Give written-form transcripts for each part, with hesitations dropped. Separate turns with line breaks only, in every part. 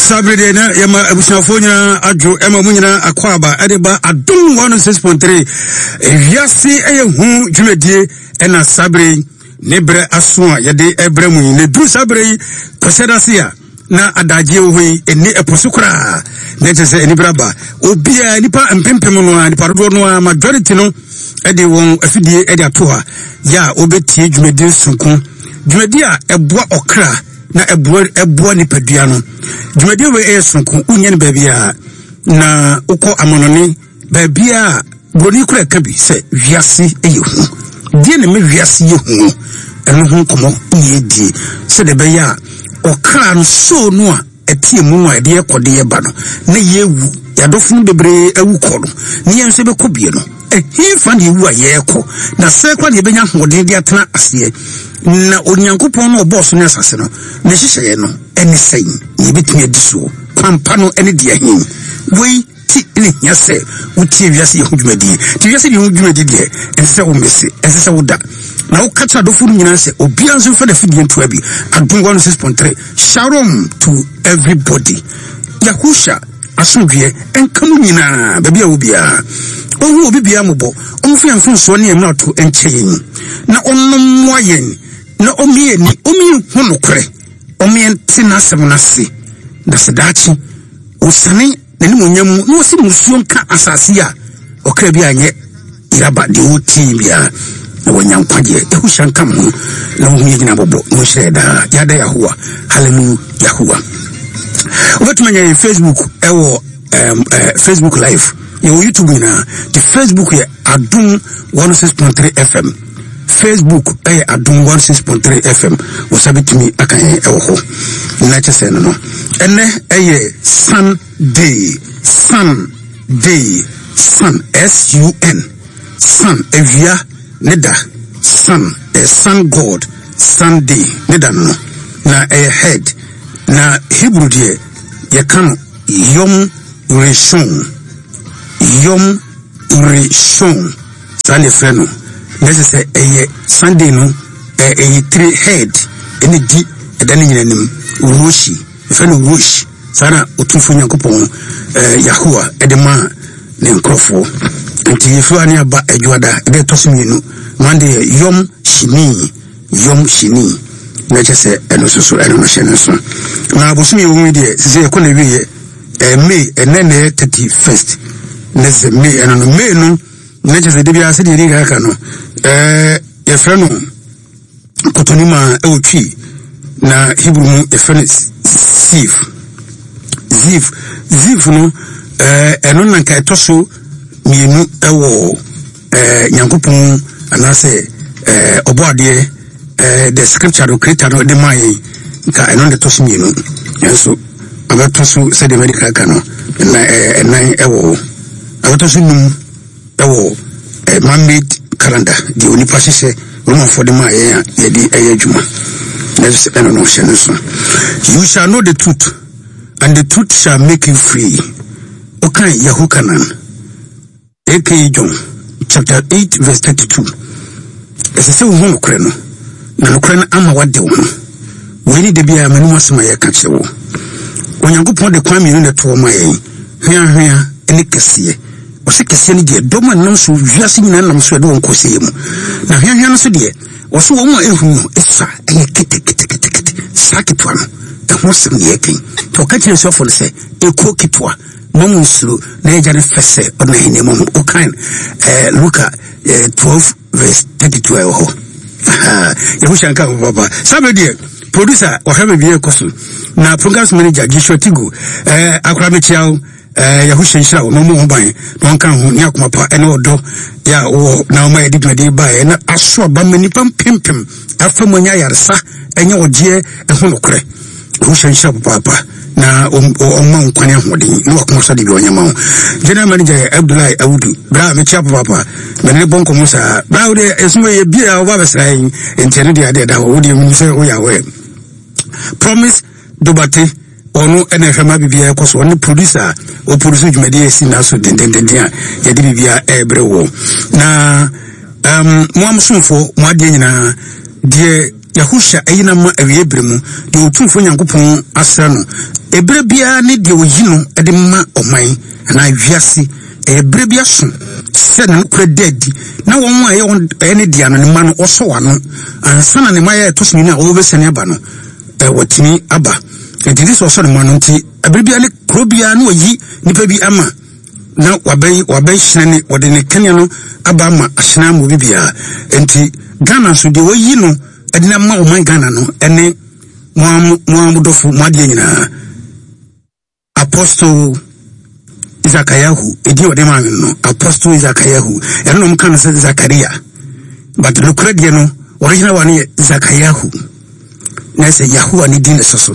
Sabride na yama abushafonyina adwo ema munyina akwaba adeba adum 106.3 wiase eyehu dwumadie ena sabre nebre asoa yede ebre mu ne du sabre kosedasia na adaje ohi eni eposukura na tese eni braba obia nipa empempem no nipa do no majority no ede won afidie ede atoa ya obetie dwumadie sunkun dwumadie a eboa okra na eboa nipadua no dwumadie we sunku unye ne babia na ukọ amonone babia broni kura kabi se wiase eyehu die ne me wiase yehu eno ho komo yedi se de beya okra no so no a etie mu no ede ekode ye ba no na yewu yadofun bebre ewu kọ no ne yense be kobie no he fan yewu a ye ekọ na se kwa de benya hoden de atena ase na onyankopon no boss no asase no na hihye no eni sen ni betumi adiso pampa no eni de ahim wei ti ni nyase utie wiase yehudwumadi ti wiase yehudwumadi de ense wo mese ense wo da na wo kacha do furu nyina se obi anso fa da fidie nto abi adum 106.3 shalom to everybody yakusha asodwe enkamu nyina baby a obia ohu obi bia mobo omfi amfunso ne emna to encheyin na onnom wayen na omieni hunokre omien tina semunase da sedachi osane na nimonyam no si musuo nka asase a okra bia anye iraba de oti bia na wanyankwade ehu shanka mu na hu yina bobo no sheda yada yahuwa hallelujah yahuwa obetumanya Facebook ewo Facebook live yo YouTube na the Facebook ya adum 106.3 FM Facebook adum 106.3 FM osabitimi akan ewo ho na chese no ene Sunday sun sun evia neda sun sun god Sunday neda no na head na Hebrew die ye kan yom rishon sane freno nese se Sunday no three head ene di edane nyinanim roshi freno roshi sana otumfo nyankopon Yahuwa edema ne nkrofo nti yefu ani aba adwada ebe tosuminu mande yom shini na chese eno soso eno machine so na abosumi wo de se yakona wiye May enene 31st nese May eno May no na chese de bia se de ri ka no ye freno kotonima ewotwi na Hebrew mu e freno Ziv no eno nanka etoso mienu ewo nyankopon anase oboade the scripture creator no de mai nka eno de toso mienu yenso abatoso se de medical kano na ewo abatoso num ewo man-made calendar the only passage room for the mai ye di ayadwuma let's eno no so you shall know the truth and the truth shall make you free. Okay, Yahukanan, A.K. John, chapter 8, verse 32. As I say, we won't creno. Nanocran ama what they want. We need to be a manumas my catch. When you go upon the crime unit to my here, any cassia. Or sick as any dear, Doma no so just in an answer don't cause him. Now here, so dear, or so one it's a kitty, sack it one. The horse in the aching. To catch yourself on say, a cook it one. Momuslu na ejane fese ona hinemu okan Luka 12 verse 32 ho yehushanka baba sabedie producer ohame biye koso na programs manager Joshua Tigo akramechiao yehushanshira wo mo hoban don kan ho ni akomapa ene odo ya wo na o ma edidwade ba na aso ba manipa pimpim afamonya yarsa enye oje eho nokre yehushanshira papa na omma nkwane hodin no akoso de bi onyama general manager Abdullahi Awudu bra me chia papa me ne bonko musa bra de esmo ye bia oba besran entene de ade da wo de mu se o ya we promise dobate onu ene hwema bibia ekoso oni producer o producer dwumade esi na so dendenden a ye de bibia ebre wo na mo amsonfo mo ade nyina de Yahusha ayina ma awiyebremu de otumfo Nyankopɔn asra no ebre bia ne de oyino de ma oman na wiase ebre bia so se na krededi na won wa ye ne dia no ne ma no oso wano ansa na ne ma ye tosimi na wo besane aba no watini aba edidi so so ne ma no nti ebre bia ne krobia na oyi nipa bi ama na wabai shinane wode ne kanya no aba ma ashina mu bibia enti Ghana so de oyi no edina ma oman Ghana no ene Muhammadu Madi nyina Apostle Zakayahu edi ode ma no Apostle Zakayahu eno no mka no se Zakaria but lokra de no original one ye Zakayahu na se Yahu ani din so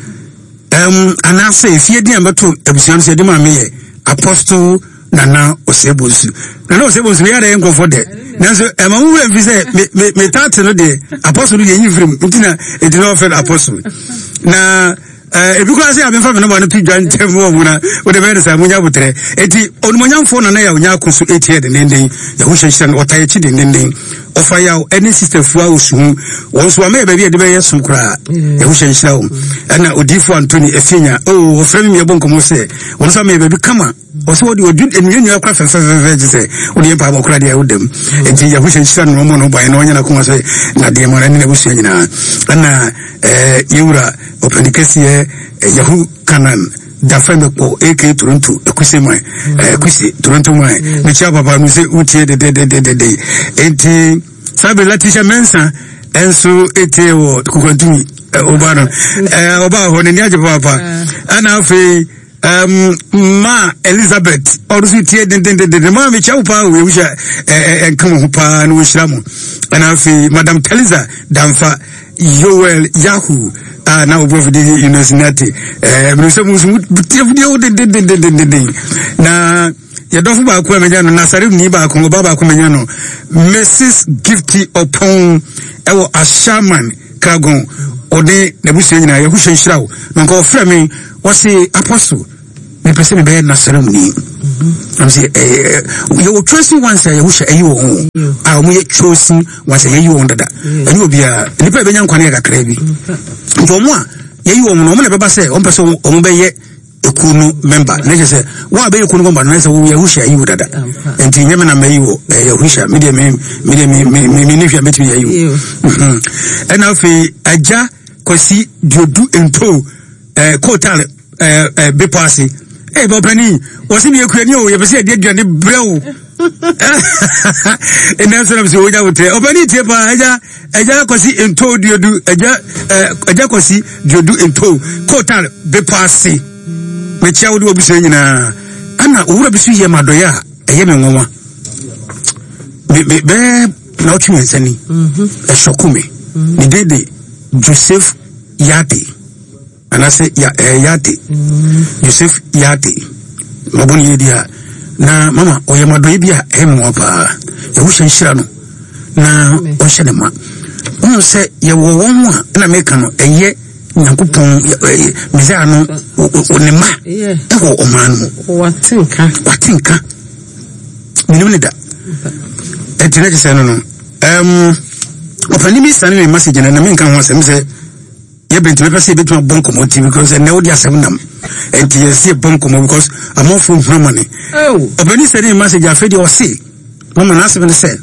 anase fie din abato abusuan se de ma me ye Apostle Nana Osebosu Nana Osebosu ya de nkofo de nanso ema wo we say me tate no de Apostle de yifrim ntina edi no fe Apostle na ebikwa se abemfa me no ba no pidwa ntem wo muna wo de be sa munya butre eti onumonyamfo na ya onya akoso etie de nenden ya ho hyehyɛ no otaye chi de nenden ofa ya any sister fua osu won so ma be de be yesu kra ya ho hyehyɛ wo ana odifo Anthony Efinya ofrem me bon komo se won so ma be kama o so odi enyu akwa fefe je odi pa ba kra de awdem enti ya ho hyehyɛ no mo no ba na onya na kuma se na de mo na ne busu nyina ana yura opendikesi Yahu Kanan da femme ko AK Toronto ekusi mai ekusi Toronto mai me cha papa no se utie de enti sabe Latisha Mensa enso ete wo kukontumi obano oba ho ne aje papa ana fe ma Elizabeth orusu tie de ma me cha papa we wusha enkan ho pa no hiramu ana fe Madam Teliza Damfa Yoel Yahu na obofu de university mse musu video de na ya dofu ba ko menya no Nasarem ni ba ko baba ko menya no Mrs Gifty Opon ewo Ashaman Kragon ode na busu nyina ya hushe nhirawo no ko ofra me wose Apostle me pese me be Nasarem ni am say you trusting once ya hushe ayi wo a mo ye chosen once ya yi wo ndada ani obia nipa be nya nkwane ya kakra bi ntomo a yeyi wo no mo na beba se o pese o mo be ye ekunu member na je se wa be ekunu member na se wo ya husha yi wo dada enti nyame na mayi wo ya husha me ni hwa betu ya yi wo ena fi aja kosi diodu ento kotal be passe be pani o se mi ekuani o ye be se de aduane brew ena so na se wo ja wote o pani tie pa aja kosi ento diodu aja kosi diodu ento kotal be passe me chia wo obi se nyina ana owura bisu ye madoya eye me nwanwa be na otu ensani shokume ni dede Joseph Yate anase Yate Joseph Yate maboni yedia na mama oye madoya bia emo pa ya wo hyenhyira no na o hyene ma o se ye wo won a na meka no eye Nyankopɔn meza no onema ewo omanu watinka minum ne da etina je seno no opani mi sane me message na me nka ho asem se ye bent me pese betu bonko mo TV because na odi asem nam enti ye se bonko mo because amofo hramane opani sane me message afedi o se mama na asem ne se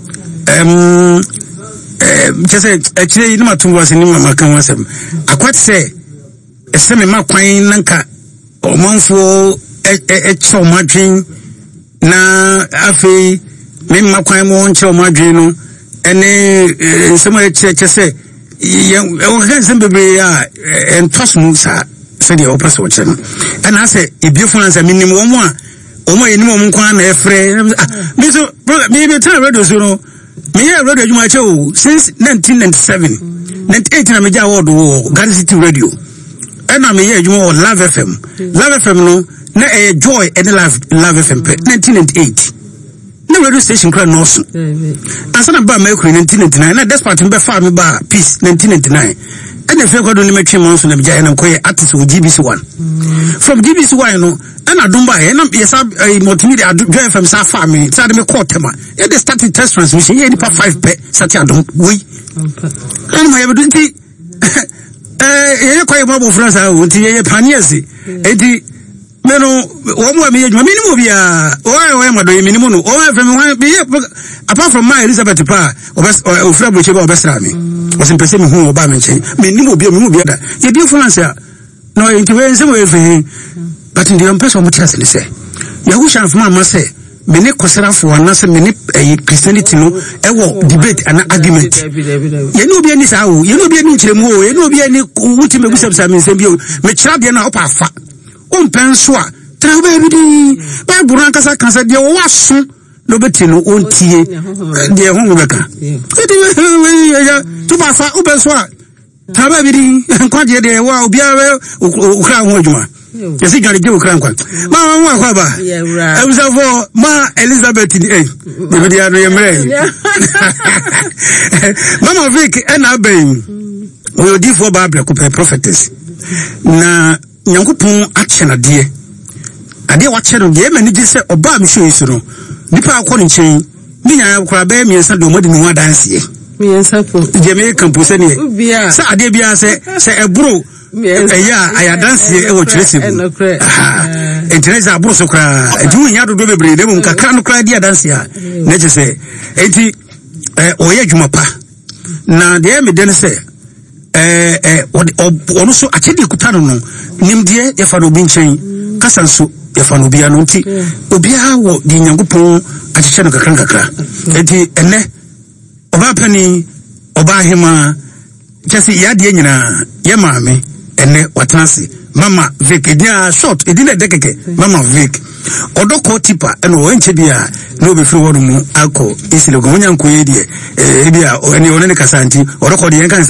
just actually you know to was in my can was I quite say a semi ma kwan nanka o monfo so madwin na afi me ma kwan mo nche o madwin no ene some che say o kan sem bebe a entoso mu sa se de o press o che no and I say e beautiful answer minimum wo mo a o mo enim o mo kwan na efre me so me be tell radio so no me hear radio juma cho since 1997 98 na me ja award wo Garden City Radio and na me hear juma Love FM no na Joy and Love FM 1998 na radio station kra no so ansa na ba me kru 1999 na despite me ba fa me ba Peace 1999 and if you go to the metri months and I'm quite artist with GBC1. From GBC1, no, and I don't buy and I'm yes, multimedia drive from South Farming, Saturday quarter. Yeah, they started test transmission, yeah, 5 pet, Saturday don't we. And my evidently, quite mobile friends, I would hear Paniasi, Eddie. No, one more minimum, or am I doing minimum, or everyone be apart from my Elizabeth Pa, or Fred, whichever best army was in Pacific who Obama chain. Minimum be a movie. You do for answer. No, into some way for him, but in the person, which has to say, you wish of Mamma say, many consider for another minute a Christianity no, a war, debate, and argument. You know, be any sow, you know, be any chemo, you know, be any ultimate wisdom, Mechabian up a fat. Penswa travel every day. By Burancas, I can say, there was no betino on tea, dear homemaker. To pass out Penswa. Travel every day, and quite a day, wow, be a crown Wojuma. You see, got a give crown. Mamma, I was for Ma Elizabeth in the Mamma Vic and Abbey will do for Barbara Cooper prophetess. Na Yankupon action a dear. A dear watcher of game and it just said, Obama show you so. Nipa according chain, me I crab me and some more than one dance ye. Me and Sapo, Jamaican Pusani. Sir, I did be say a bro. Yeah, I dance here or Chelsea. And Teresa Brosocra, doing Yadu Baby, they won't cry dear dance here. Nature say, 80 Oyajumapa. Now, the Emmy then say, also a Chedi Kutano, Nimdia, Yafano Binchain, Casansu, Yafano Bianoti, Obia, the Yangupo, Achano Kakranka, Ene, Obapani, Obahima, Jesse Yadiana, Yamame, Ene, Watansi, Mama Vic, Edia short, Edina Decake, Mama Vic, Odoko Tipa, and Wenchebia, no before Alco, is Logonia Kuedia, Ebia, or any Casanti, or the Yankans.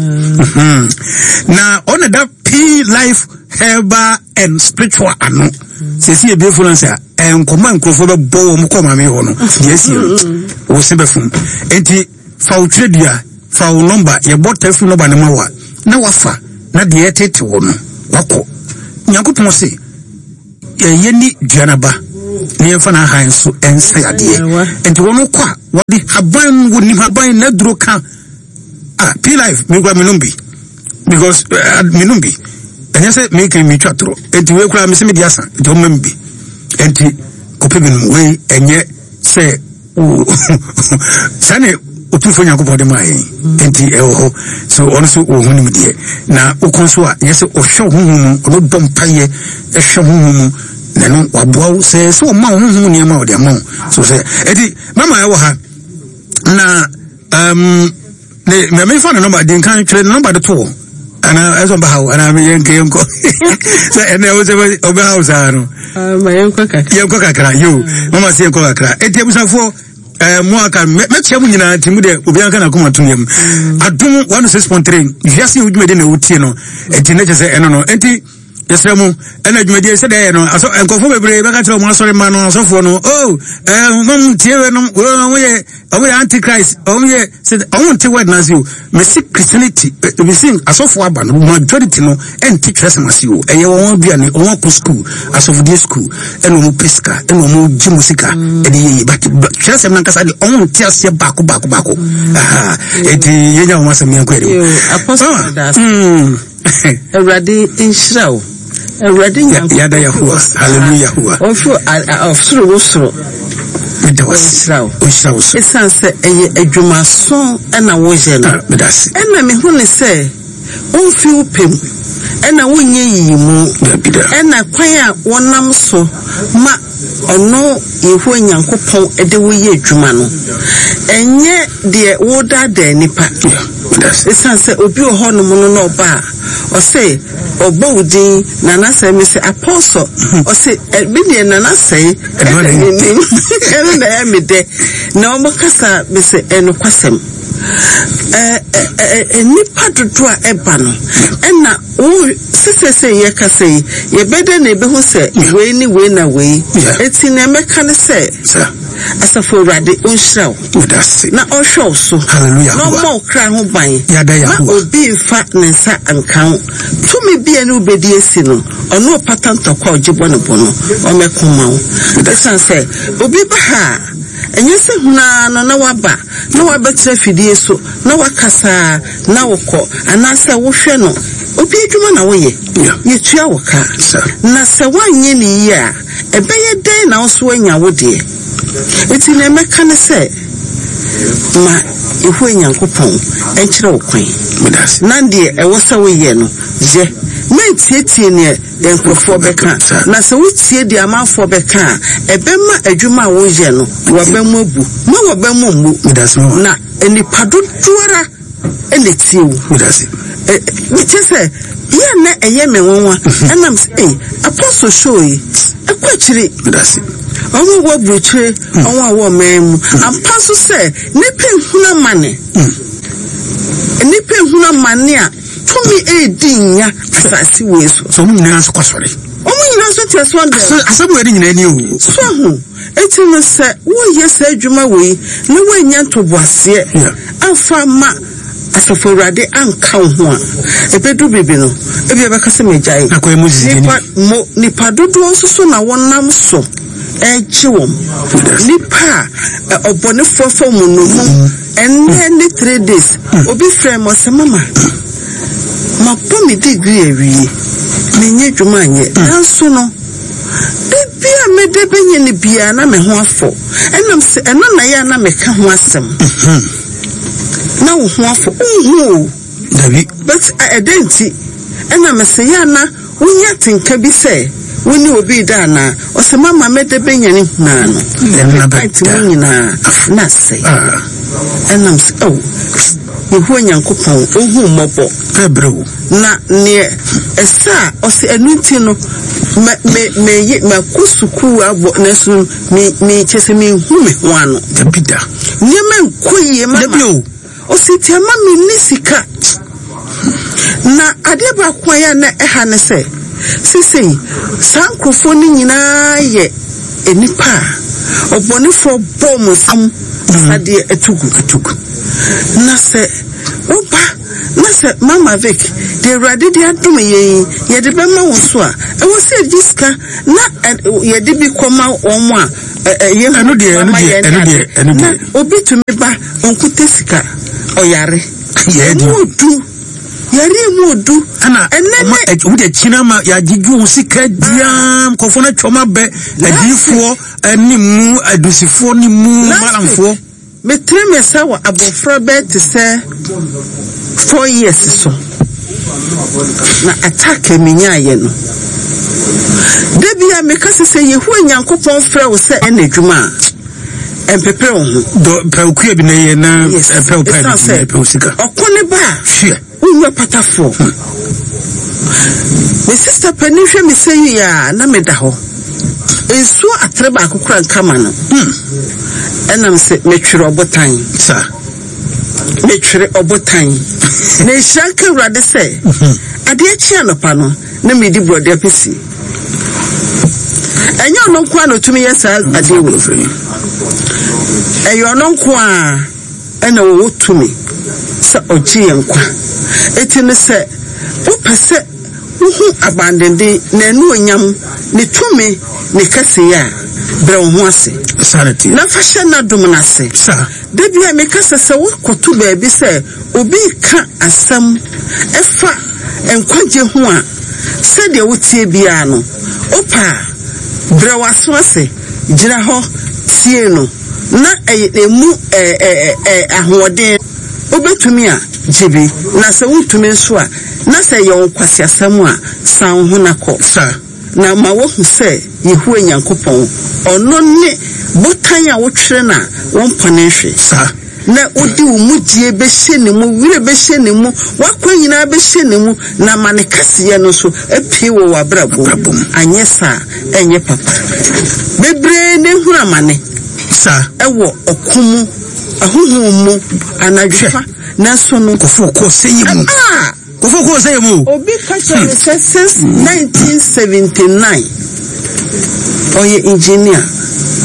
Now, on that P life, herba, and spiritual, ano, see a beautiful answer, and command for the bow, Mukoma Mehono, yes, you was Sebefum, Eti, Fautredia, Fau number, your bought telephone number, Namawa, Nawafa, not the 8 one, Wako, Yakuposi. Yeni Janaba, near Fana Hines, and say a dear, and to one qua, what the Haban would have by Nedroka. P life, Minumbi, because Minumbi, and I said, making me chatro, and to work with Miss Mediasa, don't remember, and to Copin way, and yet say, oh, Sane, Utufonia Copodemai, and T.L. So also, oh, dear. Now, Okonswa, yes, or show whom, or Bompaye, a show whom. No, Wabo says, so Mount near Mount, so say, Eddie, Mamma, I will have. Now, may find a number, didn't trade number the two. And I was about, and I'm a young game. And there was a house, my uncle, you, Mamma, say, Eddie was a four. More can make you in a timid Ubiakan come to him. I don't want to say spontaneous. Just you do it in a Utino, a teenager say, I don't know, yes, and I made said, I saw and go for a brave, I got to one sorry man on so for no. Oh, Mom, away, Antichrist, oh, yeah, said, I want to wed as you, Messi Christianity, we sing as of Waban, majority no, and teach us as you, and you won't be an open school, as of this school, and no pesca, and no Jimusika, and the back, just a man can say, oh, tell you back. Aha, it was a mere query. A ready in show. A ready Yada Yahua, hallelujah. Also, it was it sounds a Juma song and a wajan. And I mean, when they say, oh, few pim, and a winny and a choir one so, ma or no, you when young couple at the way Jumano. And yet, dear water, the nipa. It sounds a obio honor no bar. Or say, or Bowdy, Nana say, Mr. Apostle, or say, a billion Nana say, and I am there. No more cassa, Mr. Enoquasem. A nipa to draw a banner. And now, oh, sister say, Yaka say, you better neighbor who say, way, it's in a mechanic say,
asafo rade onhiraw na ohwe so
hallelujah
no mo kra ho ban
yada
na obi fa nensa ankan tumi bia ne obedi esi no ono patanto kwa ojibo ne bono o mekoma wo desan say obi ba ha enye se huna no na waba na wabetre fidie so na wakasa na wokọ anase wo hwe no obi adwuma na wo ye yetua wo ka na se wanye ni yi a ebeye den na wo so anya wo de eti na meka ne se ma ihu Nyankopɔn enkyere wo kwan na de ewo se wo ye no je mentietie ne enkrofo beka na se wo tie de amafo beka ebema adwuma wo ye no wabemu abu ma wabemu mmu na enipa dodoara enetie wo mitese ye na eye menwonwa enam say apostle show yi akwachiri omo wo bruche onwa awo memu ampaso say nipa huna mane nipa huna mane a tumi edinya asasi weso
so mu nyina so kwasore
omo nyina so tie so ande
asabu edi nyina ni o
so hu eti no say wo ye say adwuma we na wanya ntoboase afa ma asafo rade anka ho a ebedu bibi no ebi abakase megyae
akoy muzidi
nipa dodo so na wonam so echiwom nipa obone fofo mu no mu enne 3 days obi frem o se mama ma pomi degree awie menye dwuma anye nanso no bia medebenye ne bia na me ho afo enam se eno na ya na me ka ho asem na wo ho afo David but identity ena mesaya na wonya tenka bi se woni obi da na o se mama mede benyani na no na bait nyina na se ena se yehu Nyankopɔn ohu mɔbɔ
ebrewo
na ne esa o se enunti no me kusuku abo na so me chese me hu me ho ano
dabida
nyema nkoyie mama o si tiama mi nisika na ade ba kwa ya na eha ne se sisi sankrofo ni nyina ye enipa obonifo bom sam sade etugu na se oba na se mama Vic de rade de adum ye de be ma wo so a e wo se diska na ye de bi koma omo a ye
enu de
obi tumi ba onkute sika oyare
ye
mudu yari mudu
ana enene wude china ma ya gigi sika diam kofo na twoma be adifo animu adusifo ni mu malamfo
metre mesa wa abofra be te se 4 years so na attack eminya ye no debia mekase se yehu Nyankopɔn frɛ wo se enadwuma empepere wo
do pawkuya bi na ye na pawpa sika
okone ba hwe unwa patafo me sister pani hwe me say ya na me da ho ensu atre ba akokura nkama no enam se metwere obotan
sa
metwere obotan na shanka urade se ade achi anopa no na me di brode apisi enyo no kwa no tumi yesa ade wo eyo no kwa ena wo tumi sa oji yankwa eti ne se wo pese uhu abandende na enu onyam ne tumi ne kase ya bre ho ase
sanity
na fashion na dum na se
sa
debia me kase se wo kotu ba bi se obi ka asam efa enkwaje ho a se de wo tie bia no opa bre waso ase gira ho tie no na emu ahoden obetumi a jibi na se wutumi nso a na se ye wonkwasi asam a san ho na ko
sa
na ma wo hu se yehu Nyankopɔn ono ne botan a wotwere na won pone hwe
sa
na odi umudie be hye ne mu wire be hye ne mu wakwa nyina be hye ne mu na mane kase no so apie wo wabrabo anye sa enye papa bebre ne hura mane
sa
ewo okumu ahuhu mu anadwefa na so no
kofo ko seyimu
obi kacha since 1979 oye engineer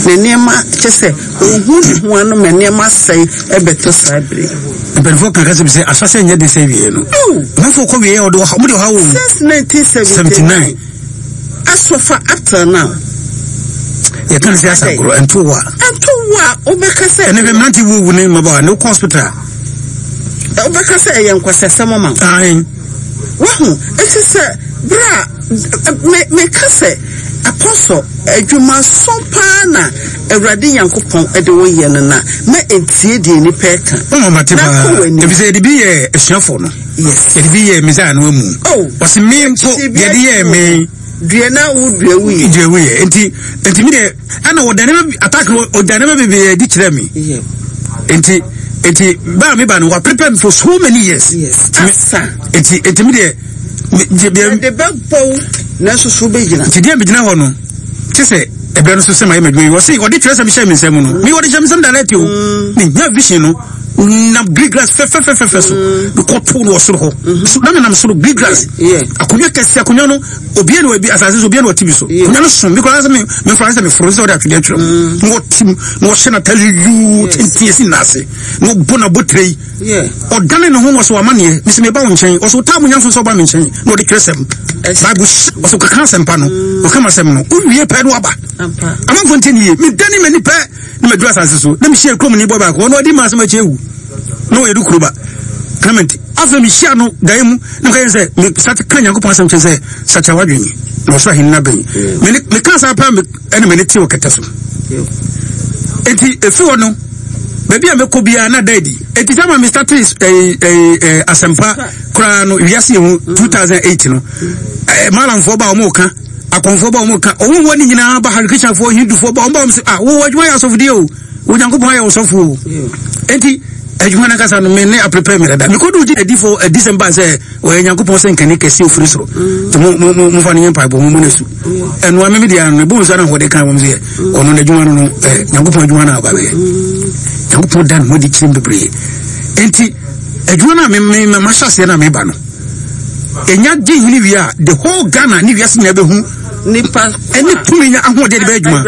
ne nema kyese ohu ho ano menema sei ebeto sabre
before can say asase nya de say wie no mafo ko wie o de ho de ho
since 1979 asofa after now
you can say asagro antowa
obeka say
ene be mranti wu ne maba no hospital
obeka say yen kwasese mama
ai
wahu eti say bra me kase apostle adwuma sompa na awurade yankopon ede wo ye no na ma entie die ni peka
o mate ba e bi say de bi ye esuafo no
yes
e de bi ye meza no amu o se mi mpo ye de ye me
due na wo due wu
ye enti mi de ana wo dane attack o dane be di kire mi enti ba mi ba no wa prepare for so many years
yes
enti mi de
the backbone na so be gina
ti dia be gina ho no ti se ebe no so se ma medwe wo se odi twere se mi share mi nsem no mi odi share mi nsem direct o ni nya vision no na green grass fe so ko to no so ho so na na so green grass akonya kese akonya no obi ene obi asase so obi ene otibi so akonya no so because me france me froze o da twede atwere no tim no she na tell you tinti na ase no bona botrei o dane no ho so amane mi se me ba won chen o so tamu nya so ba mi chen no de kresem bible o so ka sempa no o kama sem no o wie pe no aba ama fontini mi dane mani pe ni me do asase so na mi share krom ni bo ba ko no di ma se ma chewu no edu kuruba Clement afa mi share no daimu no ka say me start kan yankopon asem che say sacha wadwini no so hinna ben me kan sa pa me ene me ti o ketaso enti efi wono baby a me ko bia na daddy enti sama me start asempa kura no wiase hu 2008 no malamfo ba o mo ka akonfo ba o mo ka o woni nyina ba harikisha fo hindufo ba o ba mo say wo wadwuma ya sofu dio wo yankopon ya sofu enti adwuma na kasa no me ne prepare me da me ko do ji edi for December say o yankopon say nkani kesi ofiri soro to mo fa ne mpa bo mo nesu eno me dia no bo so na ho de kan mo say ono na adwuma no yankopon adwuma na ba be yankopon dan mo di chim bebre enti adwuma na me ma shase na me ba no enya gi hini wi a the whole Ghana ni wi ase nya be hu
nipa
eni tumi nya ahode de be adwuma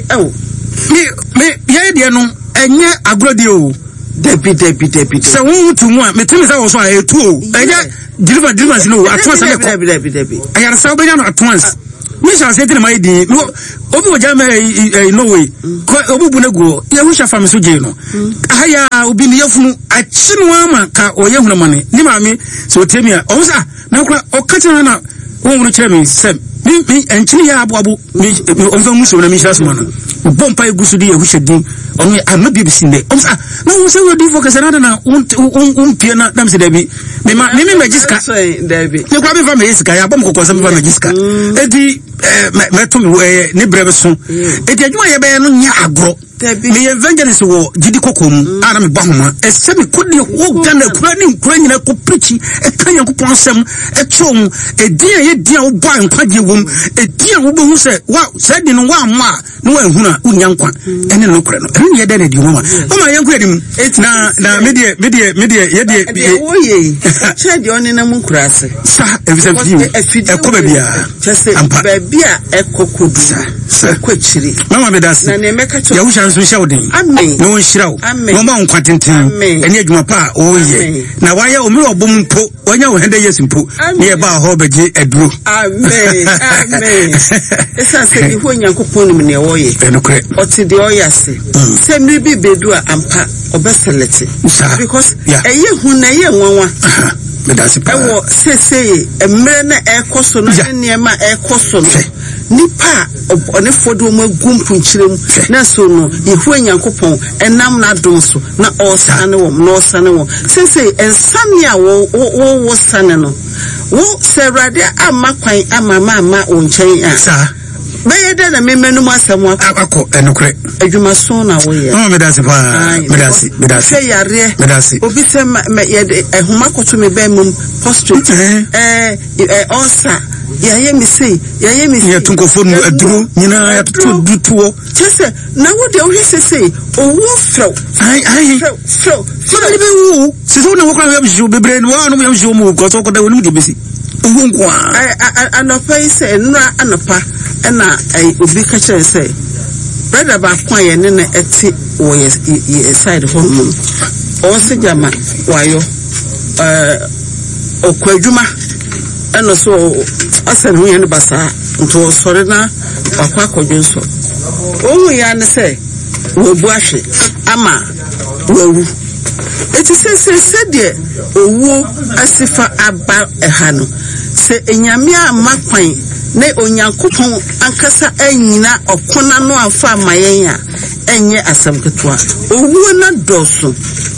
me ye de no enye agrodi o Debi. So who to one? Me tell me that was why I too. Deliver slow. At once Debi. I am so bad at once. We shall say to my dear. No, Obu Jama no way. Obu Bunego. Ya wish a family sujeno. Aya ubi ni yofu. I chinwama ka or young money. Nimami. So tell me. Oza. Now or cutting na. Won't tell me. Sem. Me and Chinia Abu. Me over Musso and Mishas man. Bompa Gusudi, which had been only I'm not be seen there. No, so we do focus another now. Piana, Damsi Debbie. Maybe Magiska, Debbie. No problem from his guy. I'm going to some Magiska. Eddie, Metum, Nebreveson. Eddie, you are a man on Yagro. Me evangelist war, Gidi Kokum, Adam Bahuma, a semi couldn't walk down the craning a copichi, a Kanya Kuponsem, a chum, a dear boy, a dear woman who said, wow, said in 1 month, no one Unyankwa, and then look at him. And yet, you woman. Oh, my young lady, it's now media,
said you're in a muncrass.
Sir, a cobia,
Babia, a cocoa, quickly.
Mamma does, and they make a shouting. No shroud. No man quantin. And yet, my pa, oh, yeah. Now, why are you boom po? When you had a yes in po, nearby Hobby a drew. Amen.
It's a say when you could put him in your way. Or to the oyase. Send me be bedua and pa or bestelete. Because a year who na year one. But that's a say a man air coson near my air coson. Nipa on a photo more gumpun chilum. Nasono, if when you coupon and nam not donso, not all sanno, no sanno. Say and Samia was sanno. Wo Sarah, there are my quite a mamma on chain. Sir. Better than me, no more someone. I call and crack. You must soon away. Oh, Medasi, say, Medasi. Obisa, a humako to me, Bemum, posture. Also, ya me say, ya me say, to go for a drew, you know, I have to do two. Just now, what do you say? Oh, wolf throw. I throw. So, no, I have you be brain one of your move, because all the will be busy. I know, face and not anapa. And I will be catcher and say, brother ba kwa ye ne na eti wo ye side home o se jama wayo okwadwuma eno so asan hu ye ne basa nto sore na akwa kodwo so ohu ya ne se wo bu ahwe ama wawu eti se de owu asifa aba eha no se enyame amakwan ne onyankopon ankasa anyina okona no afa amayen a enye asamketoa owu na doso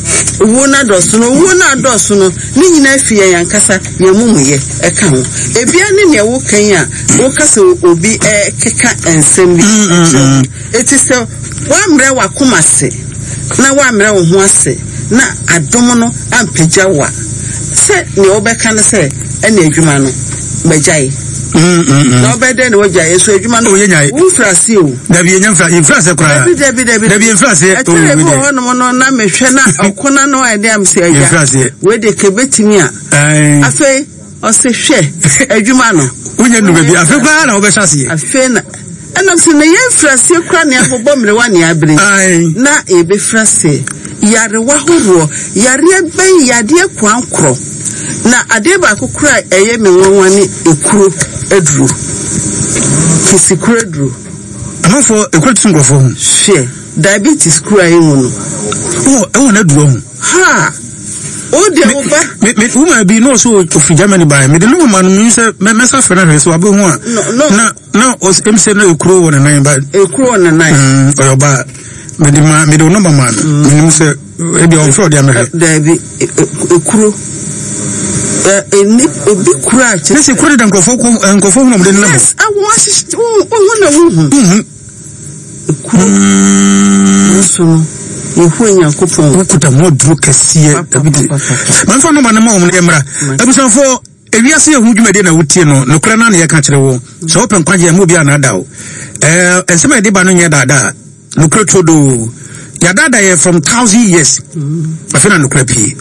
no ni nyina afie yankasa yemumuye eka ho ebia ne wo kan a wo kasa obi keka ensem bi eti se wa mre wa komase na wa mre wo ho ase na adom no ampagya wa se ne obeka ne se ene adwuma no bagyae na obede ne wagya yeso adwuma no
yenyae
ufrase o
dabi yenyamfra infrase kra dabi infrase
o no no na mehwe na okona no ade am se agya we de kebetimi a afi o se hwe adwuma no
unya no baby afi kwa na obehase
afi na enam se ne yefrase kra ne abobọ mre wa ne abre na ebe frase yare wahoro yare ben yade kwankro na ade ba kokura eye menwanwa ne ekuro eduru kisikuro eduru
amafo ekwetu ngofo
hwe diabetes kura yin no
na duro
ha o de oba
me uma bi no so of Germany by me de no man mi se me sa fena hwe so abe ho a na os emse na ekuro wona nan ba
ekuro wona nan
oyoba me de no man me se e bi on fro de america
dabi ekuro eni obi kura che
se kura de nkofo no de na
yes awo asisi na hu ekuro so yehu nyankopon
okuta modru kesiye abidi manfa no manama o mun emra abusanfo ewiase yehu dwumade na wutie no nokra na ye ka kire wo so open kwaje mu bia na dawo ensema de ba no nye dada nokra todo ya dada ye from 1000 years afina nokra pie